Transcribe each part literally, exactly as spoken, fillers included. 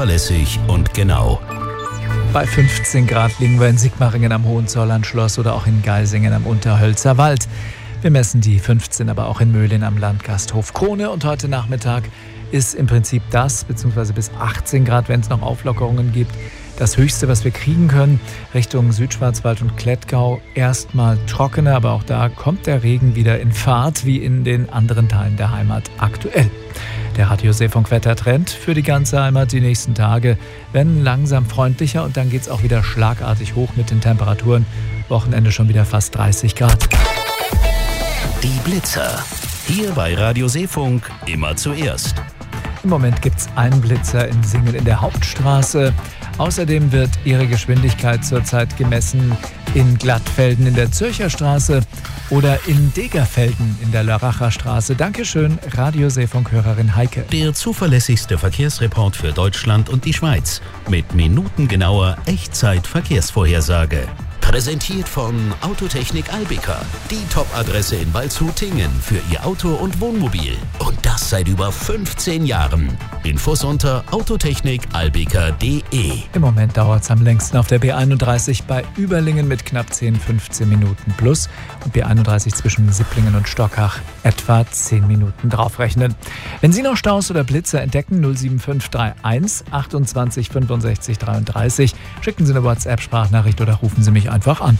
zuverlässig und genau. Bei fünfzehn Grad liegen wir in Sigmaringen am Hohenzollernschloss oder auch in Geisingen am Unterhölzer Wald. Wir messen die fünfzehn aber auch in Möhlin am Landgasthof Krone. Und heute Nachmittag ist im Prinzip das, beziehungsweise bis achtzehn Grad, wenn es noch Auflockerungen gibt, das Höchste, was wir kriegen können. Richtung Südschwarzwald und Klettgau erstmal trockener, aber auch da kommt der Regen wieder in Fahrt, wie in den anderen Teilen der Heimat aktuell. Der Radio Seefunk-Wettertrend für die ganze Heimat die nächsten Tage werden langsam freundlicher und dann geht es auch wieder schlagartig hoch mit den Temperaturen. Wochenende schon wieder fast dreißig Grad. Die Blitzer. Hier bei Radio Seefunk immer zuerst. Im Moment gibt es einen Blitzer in Singen in der Hauptstraße. Außerdem wird ihre Geschwindigkeit zurzeit gemessen in Glattfelden in der Zürcher Straße oder in Degerfelden in der Lörracher Straße. Dankeschön, Radio Seefunk-Hörerin Heike. Der zuverlässigste Verkehrsreport für Deutschland und die Schweiz mit minutengenauer Echtzeit-Verkehrsvorhersage. Präsentiert von Autotechnik Albika, die Top-Adresse in Waldshut-Tingen für Ihr Auto und Wohnmobil. Und das seit über fünfzehn Jahren. Infos unter autotechnik albika punkt de. Im Moment dauert es am längsten auf der B einunddreißig bei Überlingen mit knapp zehn, fünfzehn Minuten plus und B einunddreißig zwischen Sipplingen und Stockach etwa zehn Minuten draufrechnen. Wenn Sie noch Staus oder Blitzer entdecken, null sieben fünf drei eins achtundzwanzig fünfundsechzig dreiunddreißig, schicken Sie eine WhatsApp-Sprachnachricht oder rufen Sie mich einfach an.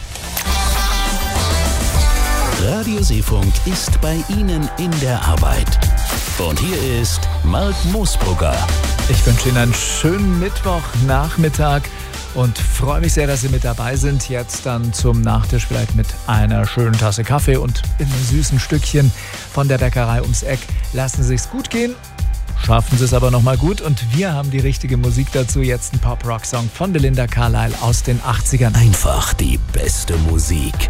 Radio Seefunk ist bei Ihnen in der Arbeit. Und hier ist Mark Moosbrugger. Ich wünsche Ihnen einen schönen Mittwochnachmittag und freue mich sehr, dass Sie mit dabei sind. Jetzt dann zum Nachtisch vielleicht mit einer schönen Tasse Kaffee und einem süßen Stückchen von der Bäckerei ums Eck. Lassen Sie sich's gut gehen. Schaffen Sie es aber nochmal gut und wir haben die richtige Musik dazu. Jetzt ein Pop-Rock-Song von Belinda Carlisle aus den achtzigern. Einfach die beste Musik.